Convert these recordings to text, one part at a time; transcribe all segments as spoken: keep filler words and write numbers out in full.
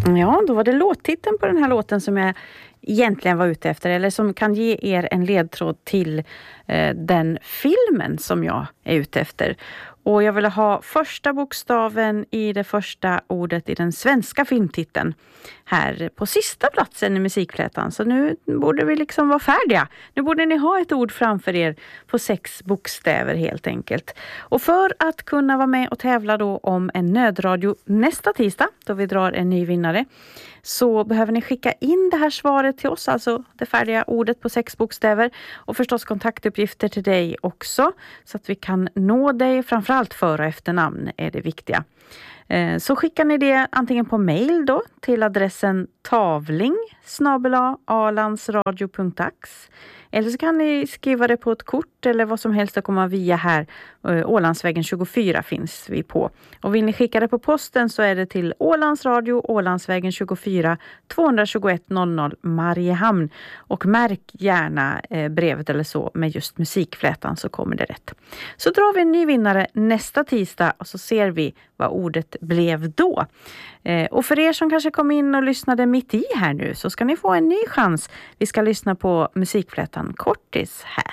Ja, då var det låttiteln på den här låten som jag egentligen var ute efter, eller som kan ge er en ledtråd till eh, den filmen som jag är ute efter. Och jag ville ha första bokstaven i det första ordet i den svenska filmtiteln här på sista platsen i musikflätan. Så nu borde vi liksom vara färdiga. Nu borde ni ha ett ord framför er på sex bokstäver helt enkelt. Och för att kunna vara med och tävla då om en nödradio nästa tisdag, då vi drar en ny vinnare, så behöver ni skicka in det här svaret till oss, alltså det färdiga ordet på sex bokstäver, och förstås kontaktuppgifter till dig också, så att vi kan nå dig. Framförallt för- och efternamn är det viktiga. Så skickar ni det antingen på mail då till adressen tavling snabel-a alandsradio punkt ax, eller så kan ni skriva det på ett kort eller vad som helst att komma via här. Ålandsvägen tjugofyra finns vi på. Och vill ni skicka det på posten så är det till Ålandsradio, Ålandsvägen tjugofyra, tvåhundratjugoett noll noll Mariehamn. Och märk gärna brevet eller så med just musikflätan, så kommer det rätt. Så drar vi en ny vinnare nästa tisdag och så ser vi vad ordet blev då. Och för er som kanske kom in och lyssnade mitt i här nu, så ska ni få en ny chans. Vi ska lyssna på musikflätan Kortis här.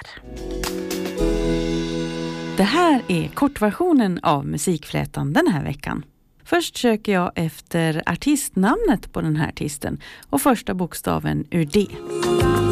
Det här är kortversionen av musikflätan den här veckan. Först söker jag efter artistnamnet på den här artisten och första bokstaven ur det.